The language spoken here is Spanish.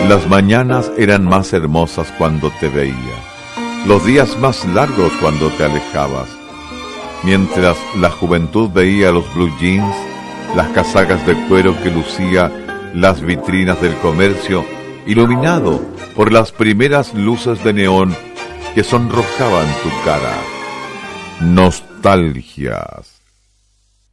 Las mañanas eran más hermosas cuando te veía, los días más largos cuando te alejabas. Mientras la juventud veía los blue jeans, las casacas de cuero que lucía las vitrinas del comercio, iluminado por las primeras luces de neón que sonrojaban tu cara. Nostalgias.